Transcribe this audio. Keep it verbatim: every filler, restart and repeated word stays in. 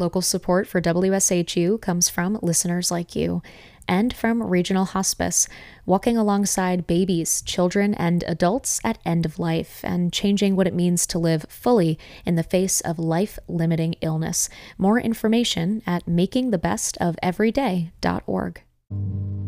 Local support for W S H U comes from listeners like you and from Regional Hospice, walking alongside babies, children, and adults at end of life and changing what it means to live fully in the face of life-limiting illness. More information at making the best of every day dot org.